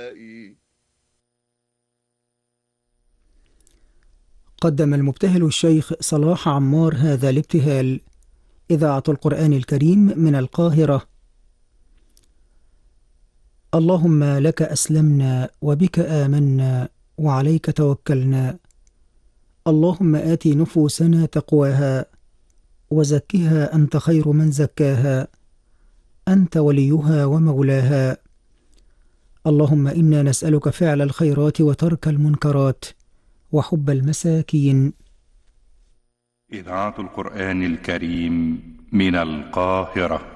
الداء. قدم المبتهل الشيخ صلاح عمار هذا الابتهال. إذاعة القرآن الكريم من القاهرة. اللهم لك أسلمنا وبك آمنا وعليك توكلنا. اللهم آت نفوسنا تقواها وزكها أنت خير من زكاها، أنت وليها ومولاها. اللهم إنا نسألك فعل الخيرات وترك المنكرات وحب المساكين. إذاعة القرآن الكريم من القاهرة.